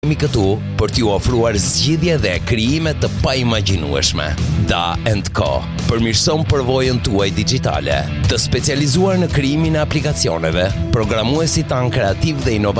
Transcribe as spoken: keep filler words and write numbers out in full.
Jemi këtu për t'ju ofruar zgjidhje dhe krijime të paimagjinueshme. Da and Co përmirëson përvojën tuaj digjitale, të specializuar në krijimin e aplikacioneve, programuesi tan kreativ dhe inovativ